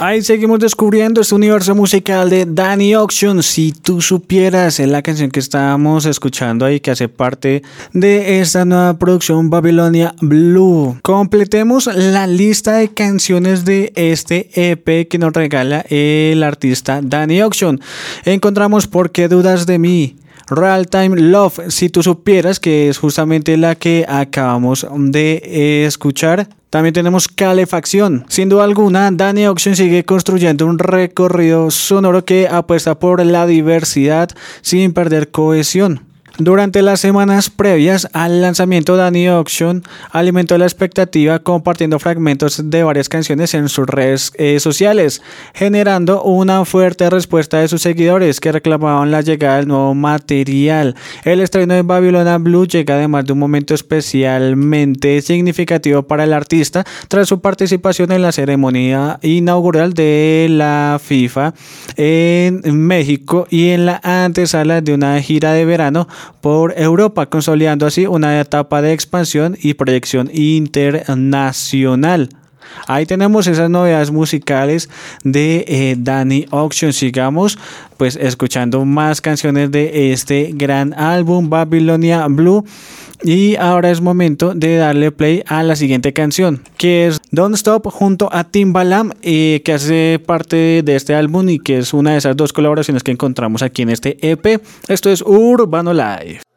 Ahí seguimos descubriendo este universo musical de Danny Ocean. Si tú supieras, es la canción que estábamos escuchando ahí, que hace parte de esta nueva producción Babylonia Blue. Completemos la lista de canciones de este EP que nos regala el artista Danny Ocean. Encontramos ¿Por qué dudas de mí? Real Time Love, si tú supieras, que es justamente la que acabamos de escuchar. También tenemos Calefacción. Sin duda alguna, Danny Ocean sigue construyendo un recorrido sonoro que apuesta por la diversidad sin perder cohesión. Durante las semanas previas al lanzamiento, Danny Ocean alimentó la expectativa compartiendo fragmentos de varias canciones en sus redes sociales, generando una fuerte respuesta de sus seguidores que reclamaban la llegada del nuevo material. El estreno de Babylonia Blue llega además de un momento especialmente significativo para el artista tras su participación en la ceremonia inaugural de la FIFA en México y en la antesala de una gira de verano por Europa, consolidando así una etapa de expansión y proyección internacional. Ahí tenemos esas novedades musicales de Danny Ocean. Sigamos pues escuchando más canciones de este gran álbum Babylonia Blue. Y ahora es momento de darle play a la siguiente canción, que es Don't Stop junto a Timbaland, que hace parte de este álbum y que es una de esas dos colaboraciones que encontramos aquí en este EP. Esto es Urbano Live.